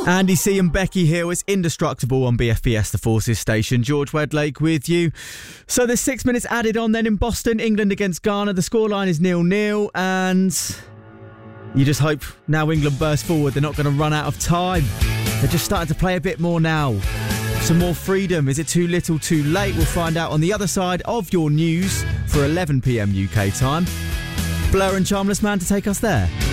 Andy C and Becky Hill, it's Indestructible on BFBS, the Forces station. George Wedlake with you. So there's 6 minutes added on then in Boston, England against Ghana. The scoreline is 0-0, and you just hope now England burst forward, they're not going to run out of time. They're just starting to play a bit more now. Some more freedom. Is it too little, too late? We'll find out on the other side of your news for 11 p.m. UK time. Blur and Charmless Man to take us there.